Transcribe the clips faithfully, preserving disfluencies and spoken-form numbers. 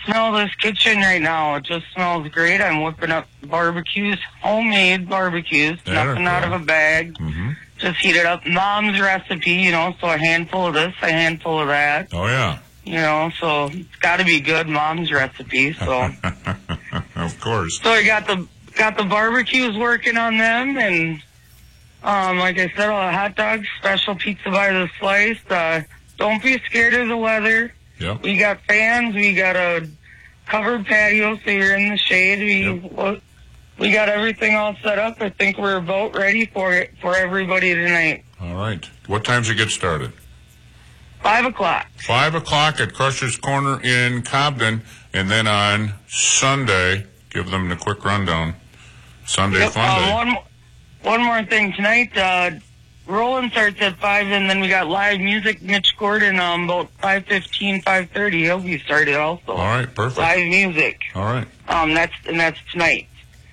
smell this kitchen right now. It just smells great. I'm whipping up barbecues, homemade barbecues, There nothing out of a bag. Mm-hmm. Just heat it up. Mom's recipe, you know, so a handful of this, a handful of that. Oh, yeah. You know, so it's got to be good. Mom's recipe, so. Of course. So we got the got the barbecues working on them, and um, like I said, all the hot dogs, special pizza by the slice. Uh, don't be scared of the weather. Yep. We got fans. We got a covered patio, so you're in the shade. We Yep. we got everything all set up. I think we're about ready for it for everybody tonight. All right. What time's it get started? Five o'clock. Five o'clock at Crusher's Corner in Cobden, and then on Sunday, give them the quick rundown. Sunday Yep, fun day. uh, one, one more thing tonight. Uh, Rolling starts at five, and then we got live music. Mitch Gordon, um, about five fifteen, five thirty. He'll be started also. All right, perfect. Live music. All right. Um, that's and that's tonight.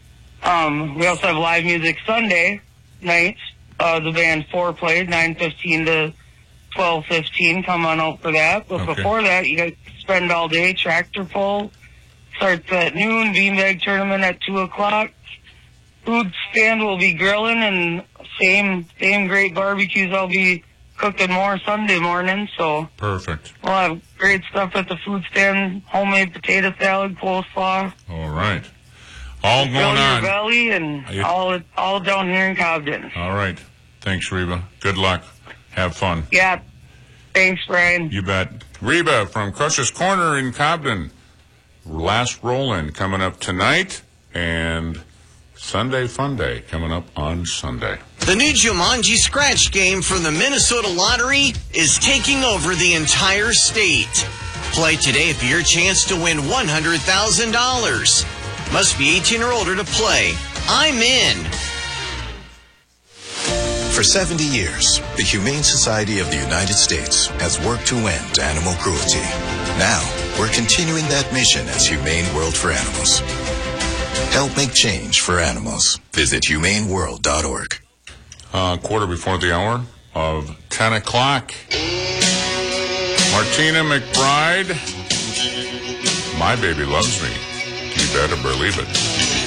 Um, we also have live music Sunday night. Uh, the band Four plays nine fifteen to twelve fifteen. Come on out for that. But Okay. before that, you guys spend all day. Tractor pull starts at noon. Beanbag tournament at two o'clock. Food stand will be grilling, and same same great barbecues. I'll be cooking more Sunday morning. So Perfect. we'll have great stuff at the food stand. Homemade potato salad, coleslaw. All right. All Fill going your on. belly, and You- all all down here in Cobden. All right. Thanks, Reba. Good luck. Have fun. Yeah. Thanks, Brian. You bet. Reba from Crusher's Corner in Cobden. Last roll-in coming up tonight, and Sunday Fun Day coming up on Sunday. The new Jumanji Scratch game from the Minnesota Lottery is taking over the entire state. Play today for your chance to win one hundred thousand dollars. Must be eighteen or older to play. I'm in. For seventy years, the Humane Society of the United States has worked to end animal cruelty. Now, we're continuing that mission as Humane World for Animals. Help make change for animals. Visit humane world dot org. Uh, quarter before the hour of ten o'clock. Martina McBride. My baby loves me. You better believe it.